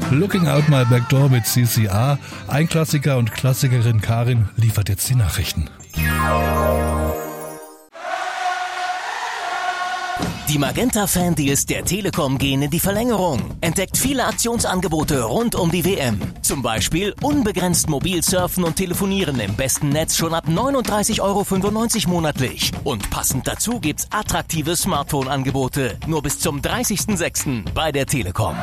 Looking Out My Back Door mit CCR. Ein Klassiker und Klassikerin Karin liefert jetzt die Nachrichten. Die Magenta-Fan-Deals der Telekom gehen in die Verlängerung. Entdeckt viele Aktionsangebote rund um die WM. Zum Beispiel unbegrenzt mobil surfen und telefonieren im besten Netz schon ab 39,95 € monatlich. Und passend dazu gibt's attraktive Smartphone-Angebote. Nur bis zum 30.06. bei der Telekom.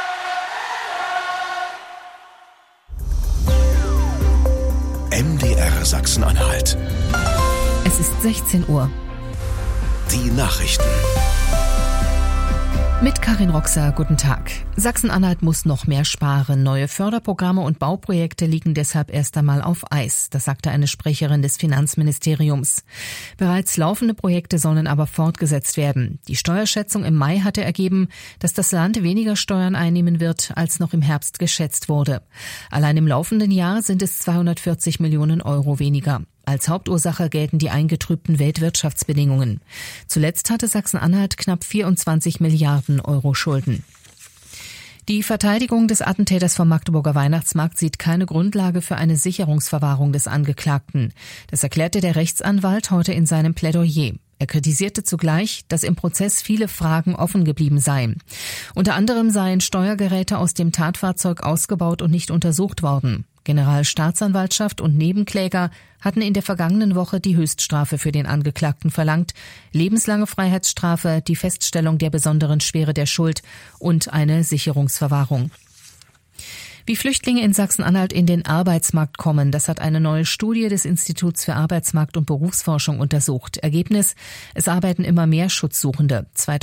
MDR Sachsen-Anhalt. Es ist 16 Uhr. Die Nachrichten. Mit Karin Roxer, guten Tag. Sachsen-Anhalt muss noch mehr sparen. Neue Förderprogramme und Bauprojekte liegen deshalb erst einmal auf Eis. Das sagte eine Sprecherin des Finanzministeriums. Bereits laufende Projekte sollen aber fortgesetzt werden. Die Steuerschätzung im Mai hatte ergeben, dass das Land weniger Steuern einnehmen wird, als noch im Herbst geschätzt wurde. Allein im laufenden Jahr sind es 240 Millionen € weniger. Als Hauptursache gelten die eingetrübten Weltwirtschaftsbedingungen. Zuletzt hatte Sachsen-Anhalt knapp 24 Milliarden € Schulden. Die Verteidigung des Attentäters vom Magdeburger Weihnachtsmarkt sieht keine Grundlage für eine Sicherungsverwahrung des Angeklagten. Das erklärte der Rechtsanwalt heute in seinem Plädoyer. Er kritisierte zugleich, dass im Prozess viele Fragen offen geblieben seien. Unter anderem seien Steuergeräte aus dem Tatfahrzeug ausgebaut und nicht untersucht worden. Generalstaatsanwaltschaft und Nebenkläger hatten in der vergangenen Woche die Höchststrafe für den Angeklagten verlangt, lebenslange Freiheitsstrafe, die Feststellung der besonderen Schwere der Schuld und eine Sicherungsverwahrung. Wie Flüchtlinge in Sachsen-Anhalt in den Arbeitsmarkt kommen, das hat eine neue Studie des Instituts für Arbeitsmarkt- und Berufsforschung untersucht. Ergebnis: Es arbeiten immer mehr Schutzsuchende.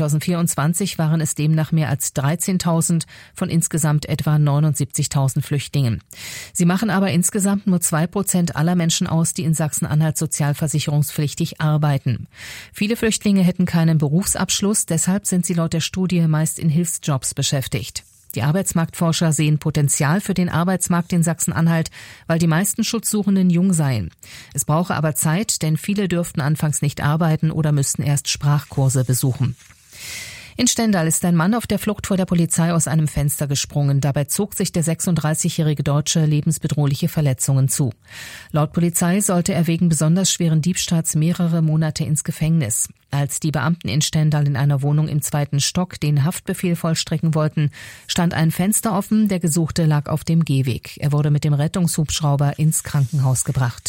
2024 waren es demnach mehr als 13.000 von insgesamt etwa 79.000 Flüchtlingen. Sie machen aber insgesamt nur 2% aller Menschen aus, die in Sachsen-Anhalt sozialversicherungspflichtig arbeiten. Viele Flüchtlinge hätten keinen Berufsabschluss, deshalb sind sie laut der Studie meist in Hilfsjobs beschäftigt. Die Arbeitsmarktforscher sehen Potenzial für den Arbeitsmarkt in Sachsen-Anhalt, weil die meisten Schutzsuchenden jung seien. Es brauche aber Zeit, denn viele dürften anfangs nicht arbeiten oder müssten erst Sprachkurse besuchen. In Stendal ist ein Mann auf der Flucht vor der Polizei aus einem Fenster gesprungen. Dabei zog sich der 36-jährige Deutsche lebensbedrohliche Verletzungen zu. Laut Polizei sollte er wegen besonders schweren Diebstahls mehrere Monate ins Gefängnis. Als die Beamten in Stendal in einer Wohnung im 2. Stock den Haftbefehl vollstrecken wollten, stand ein Fenster offen, der Gesuchte lag auf dem Gehweg. Er wurde mit dem Rettungshubschrauber ins Krankenhaus gebracht.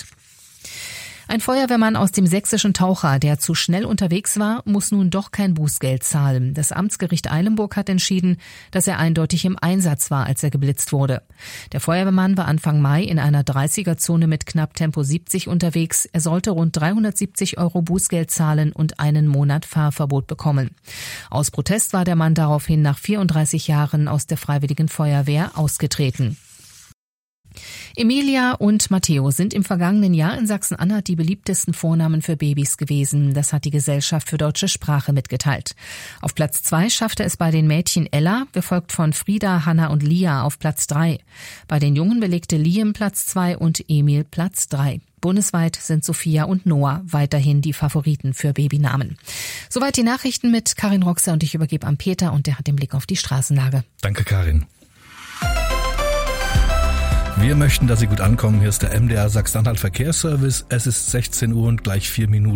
Ein Feuerwehrmann aus dem sächsischen Taucher, der zu schnell unterwegs war, muss nun doch kein Bußgeld zahlen. Das Amtsgericht Eilenburg hat entschieden, dass er eindeutig im Einsatz war, als er geblitzt wurde. Der Feuerwehrmann war Anfang Mai in einer 30er-Zone mit knapp Tempo 70 unterwegs. Er sollte rund 370 € Bußgeld zahlen und einen Monat Fahrverbot bekommen. Aus Protest war der Mann daraufhin nach 34 Jahren aus der Freiwilligen Feuerwehr ausgetreten. Emilia und Matteo sind im vergangenen Jahr in Sachsen-Anhalt die beliebtesten Vornamen für Babys gewesen. Das hat die Gesellschaft für deutsche Sprache mitgeteilt. Auf Platz 2 schaffte es bei den Mädchen Ella, gefolgt von Frieda, Hanna und Lia auf Platz 3. Bei den Jungen belegte Liam Platz 2 und Emil Platz 3. Bundesweit sind Sophia und Noah weiterhin die Favoriten für Babynamen. Soweit die Nachrichten mit Karin Roxer und ich übergebe an Peter und der hat den Blick auf die Straßenlage. Danke, Karin. Wir möchten, dass Sie gut ankommen. Hier ist der MDR Sachsen-Anhalt Verkehrsservice. Es ist 16 Uhr und gleich 4 Minuten.